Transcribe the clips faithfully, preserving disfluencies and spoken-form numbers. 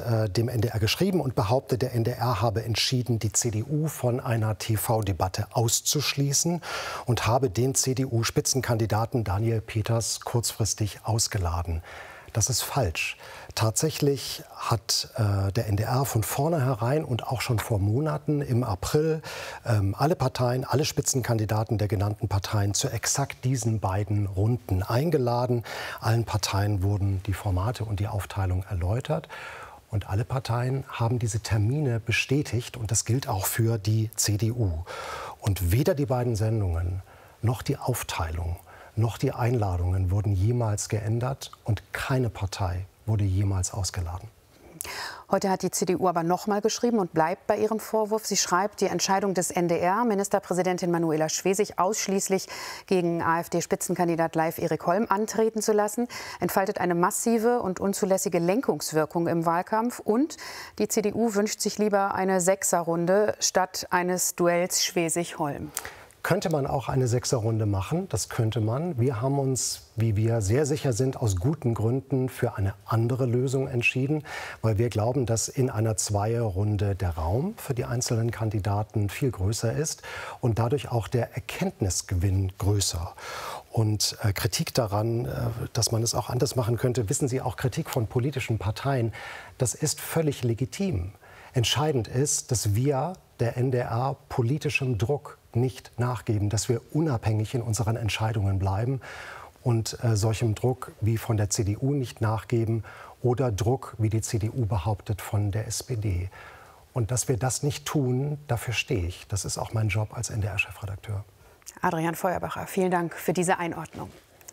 äh, dem N D R geschrieben und behauptet, der N D R habe entschieden, die C D U von einer T V-Debatte auszuschließen und habe den C D U-Spitzenkandidaten Daniel Peters kurzfristig ausgeladen. Das ist falsch. Tatsächlich hat äh, der N D R von vornherein und auch schon vor Monaten im April ähm, alle Parteien, alle Spitzenkandidaten der genannten Parteien zu exakt diesen beiden Runden eingeladen. Allen Parteien wurden die Formate und die Aufteilung erläutert. Und alle Parteien haben diese Termine bestätigt. Und das gilt auch für die C D U. Und weder die beiden Sendungen noch die Aufteilung noch die Einladungen wurden jemals geändert und keine Partei wurde jemals ausgeladen. Heute hat die C D U aber noch mal geschrieben und bleibt bei ihrem Vorwurf. Sie schreibt, die Entscheidung des N D R, Ministerpräsidentin Manuela Schwesig ausschließlich gegen AfD-Spitzenkandidat Leif Erik Holm antreten zu lassen, entfaltet eine massive und unzulässige Lenkungswirkung im Wahlkampf. Und die C D U wünscht sich lieber eine Sechserrunde statt eines Duells Schwesig-Holm. Könnte man auch eine Sechserrunde machen, das könnte man. Wir haben uns, wie wir sehr sicher sind, aus guten Gründen für eine andere Lösung entschieden, weil wir glauben, dass in einer Zweierrunde der Raum für die einzelnen Kandidaten viel größer ist und dadurch auch der Erkenntnisgewinn größer. Und äh, Kritik daran, äh, dass man es auch anders machen könnte, wissen Sie, auch Kritik von politischen Parteien, das ist völlig legitim. Entscheidend ist, dass wir, der N D R, politischem Druck nicht nachgeben, dass wir unabhängig in unseren Entscheidungen bleiben und äh, solchem Druck wie von der C D U nicht nachgeben oder Druck, wie die C D U behauptet, von der S P D. Und dass wir das nicht tun, dafür stehe ich. Das ist auch mein Job als N D R-Chefredakteur. Adrian Feuerbacher, vielen Dank für diese Einordnung.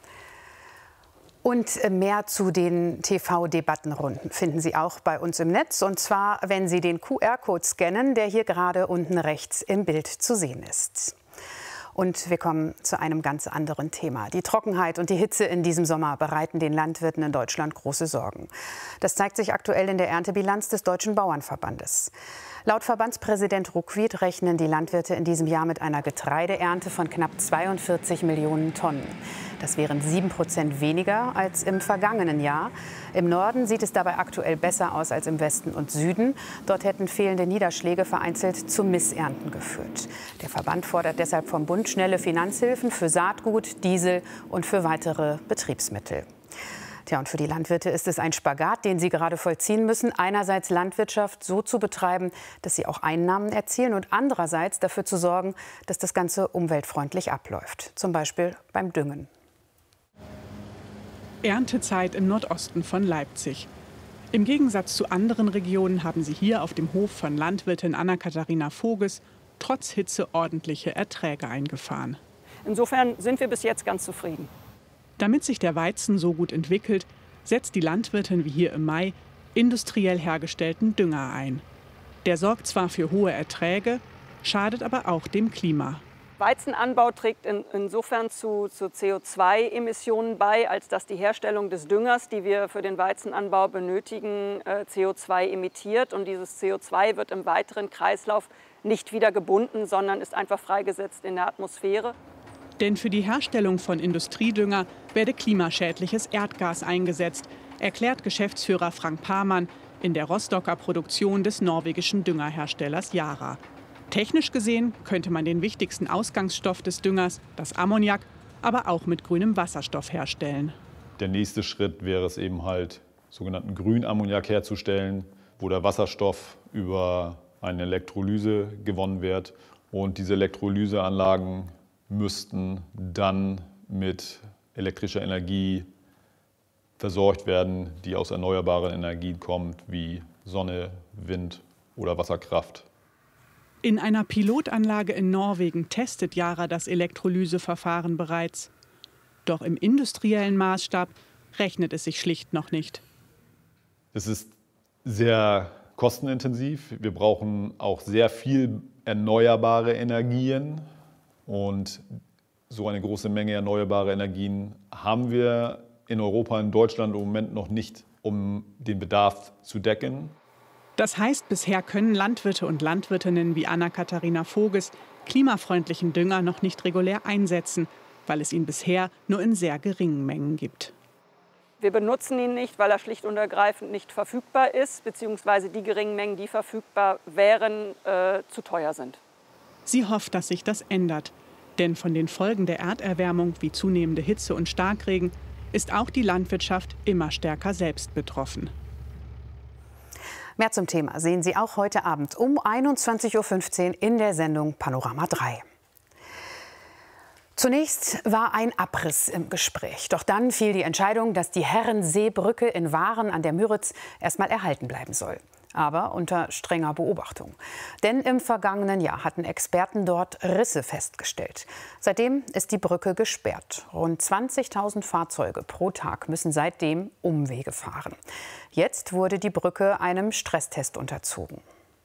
Und mehr zu den T V-Debattenrunden finden Sie auch bei uns im Netz. Und zwar, wenn Sie den Q R-Code scannen, der hier gerade unten rechts im Bild zu sehen ist. Und wir kommen zu einem ganz anderen Thema. Die Trockenheit und die Hitze in diesem Sommer bereiten den Landwirten in Deutschland große Sorgen. Das zeigt sich aktuell in der Erntebilanz des Deutschen Bauernverbandes. Laut Verbandspräsident Ruckwied rechnen die Landwirte in diesem Jahr mit einer Getreideernte von knapp zweiundvierzig Millionen Tonnen. Das wären sieben Prozent weniger als im vergangenen Jahr. Im Norden sieht es dabei aktuell besser aus als im Westen und Süden. Dort hätten fehlende Niederschläge vereinzelt zu Missernten geführt. Der Verband fordert deshalb vom Bund schnelle Finanzhilfen für Saatgut, Diesel und für weitere Betriebsmittel. Tja, und für die Landwirte ist es ein Spagat, den sie gerade vollziehen müssen. Einerseits Landwirtschaft so zu betreiben, dass sie auch Einnahmen erzielen und andererseits dafür zu sorgen, dass das Ganze umweltfreundlich abläuft. Zum Beispiel beim Düngen. Erntezeit im Nordosten von Leipzig. Im Gegensatz zu anderen Regionen haben sie hier auf dem Hof von Landwirtin Anna-Katharina Voges trotz Hitze ordentliche Erträge eingefahren. Insofern sind wir bis jetzt ganz zufrieden. Damit sich der Weizen so gut entwickelt, setzt die Landwirtin wie hier im Mai industriell hergestellten Dünger ein. Der sorgt zwar für hohe Erträge, schadet aber auch dem Klima. Weizenanbau trägt in, insofern zu, zu C O zwei Emissionen bei, als dass die Herstellung des Düngers, die wir für den Weizenanbau benötigen, äh, C O zwei emittiert. Und dieses C O zwei wird im weiteren Kreislauf nicht wieder gebunden, sondern ist einfach freigesetzt in der Atmosphäre. Denn für die Herstellung von Industriedünger werde klimaschädliches Erdgas eingesetzt, erklärt Geschäftsführer Frank Pamann in der Rostocker Produktion des norwegischen Düngerherstellers Yara. Technisch gesehen könnte man den wichtigsten Ausgangsstoff des Düngers, das Ammoniak, aber auch mit grünem Wasserstoff herstellen. Der nächste Schritt wäre es eben halt, sogenannten Grünammoniak herzustellen, wo der Wasserstoff über eine Elektrolyse gewonnen wird. Und diese Elektrolyseanlagen müssten dann mit elektrischer Energie versorgt werden, die aus erneuerbaren Energien kommt, wie Sonne, Wind oder Wasserkraft. In einer Pilotanlage in Norwegen testet Yara das Elektrolyseverfahren bereits. Doch im industriellen Maßstab rechnet es sich schlicht noch nicht. Es ist sehr kostenintensiv. Wir brauchen auch sehr viel erneuerbare Energien. Und so eine große Menge erneuerbare Energien haben wir in Europa, in Deutschland im Moment noch nicht, um den Bedarf zu decken. Das heißt, bisher können Landwirte und Landwirtinnen wie Anna-Katharina Voges klimafreundlichen Dünger noch nicht regulär einsetzen, weil es ihn bisher nur in sehr geringen Mengen gibt. Wir benutzen ihn nicht, weil er schlicht und ergreifend nicht verfügbar ist, beziehungsweise die geringen Mengen, die verfügbar wären, äh, zu teuer sind. Sie hofft, dass sich das ändert. Denn von den Folgen der Erderwärmung wie zunehmende Hitze und Starkregen ist auch die Landwirtschaft immer stärker selbst betroffen. Mehr zum Thema sehen Sie auch heute Abend um einundzwanzig Uhr fünfzehn in der Sendung Panorama drei. Zunächst war ein Abriss im Gespräch. Doch dann fiel die Entscheidung, dass die Herrenseebrücke in Waren an der Müritz erstmal erhalten bleiben soll. Aber unter strenger Beobachtung. Denn im vergangenen Jahr hatten Experten dort Risse festgestellt. Seitdem ist die Brücke gesperrt. Rund zwanzigtausend Fahrzeuge pro Tag müssen seitdem Umwege fahren. Jetzt wurde die Brücke einem Stresstest unterzogen.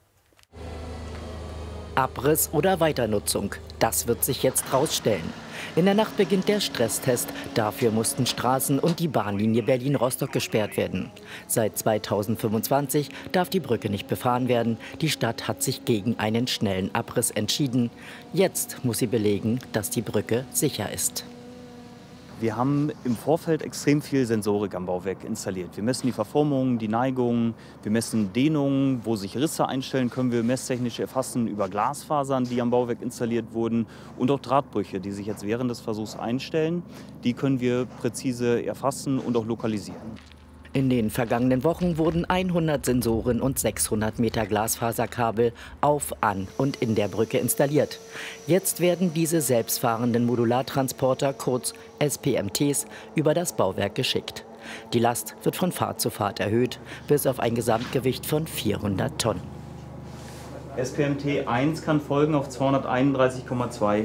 Abriss oder Weiternutzung, das wird sich jetzt rausstellen. In der Nacht beginnt der Stresstest. Dafür mussten Straßen und die Bahnlinie Berlin-Rostock gesperrt werden. Seit zweitausendfünfundzwanzig darf die Brücke nicht befahren werden. Die Stadt hat sich gegen einen schnellen Abriss entschieden. Jetzt muss sie belegen, dass die Brücke sicher ist. Wir haben im Vorfeld extrem viel Sensorik am Bauwerk installiert. Wir messen die Verformungen, die Neigungen, wir messen Dehnungen, wo sich Risse einstellen, können wir messtechnisch erfassen über Glasfasern, die am Bauwerk installiert wurden und auch Drahtbrüche, die sich jetzt während des Versuchs einstellen. Die können wir präzise erfassen und auch lokalisieren. In den vergangenen Wochen wurden hundert Sensoren und sechshundert Meter Glasfaserkabel auf, an und in der Brücke installiert. Jetzt werden diese selbstfahrenden Modulartransporter, kurz S P M Ts, über das Bauwerk geschickt. Die Last wird von Fahrt zu Fahrt erhöht, bis auf ein Gesamtgewicht von vierhundert Tonnen. S P M T eins kann folgen auf zweihunderteinunddreißig Komma zwei.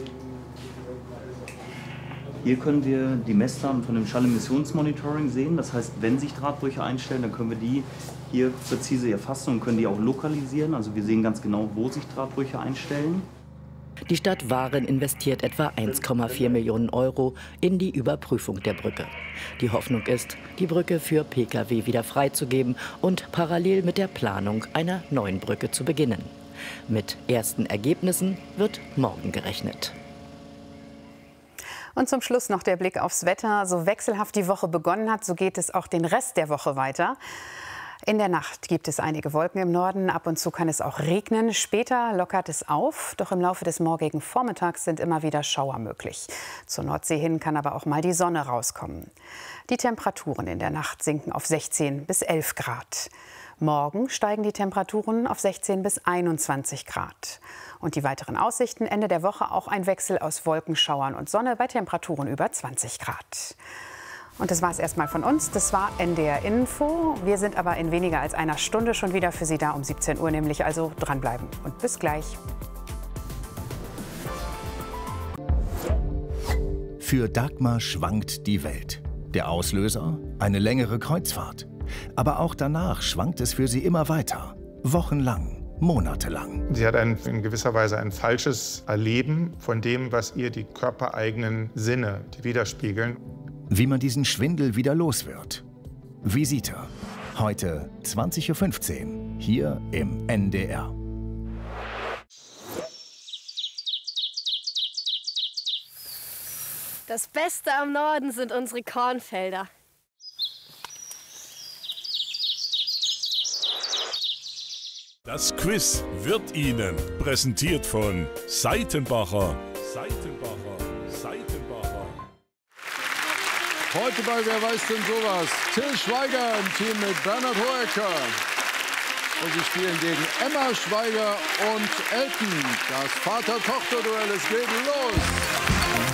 Hier können wir die Messdaten von dem Schallemissionsmonitoring sehen. Das heißt, wenn sich Drahtbrüche einstellen, dann können wir die hier präzise erfassen und können die auch lokalisieren. Also wir sehen ganz genau, wo sich Drahtbrüche einstellen. Die Stadt Waren investiert etwa eins Komma vier Millionen Euro in die Überprüfung der Brücke. Die Hoffnung ist, die Brücke für Pkw wieder freizugeben und parallel mit der Planung einer neuen Brücke zu beginnen. Mit ersten Ergebnissen wird morgen gerechnet. Und zum Schluss noch der Blick aufs Wetter. So wechselhaft die Woche begonnen hat, so geht es auch den Rest der Woche weiter. In der Nacht gibt es einige Wolken im Norden. Ab und zu kann es auch regnen. Später lockert es auf. Doch im Laufe des morgigen Vormittags sind immer wieder Schauer möglich. Zur Nordsee hin kann aber auch mal die Sonne rauskommen. Die Temperaturen in der Nacht sinken auf sechzehn bis elf Grad. Morgen steigen die Temperaturen auf sechzehn bis einundzwanzig Grad. Und die weiteren Aussichten: Ende der Woche auch ein Wechsel aus Wolkenschauern und Sonne bei Temperaturen über zwanzig Grad. Und das war es erstmal von uns. Das war N D R Info. Wir sind aber in weniger als einer Stunde schon wieder für Sie da, um siebzehn Uhr nämlich. Also dranbleiben und bis gleich. Für Dagmar schwankt die Welt. Der Auslöser? Eine längere Kreuzfahrt. Aber auch danach schwankt es für sie immer weiter. Wochenlang, monatelang. Sie hat ein, in gewisser Weise ein falsches Erleben von dem, was ihr die körpereigenen Sinne widerspiegeln. Wie man diesen Schwindel wieder los wird. Visita. Heute zwanzig Uhr fünfzehn. Hier im N D R. Das Beste am Norden sind unsere Kornfelder. Das Quiz wird Ihnen präsentiert von Seitenbacher. Seitenbacher, Seitenbacher. Heute bei Wer weiß denn sowas? Till Schweiger im Team mit Bernhard Hoeker. Und sie spielen gegen Emma Schweiger und Elton. Das Vater-Tochter-Duell, es geht los.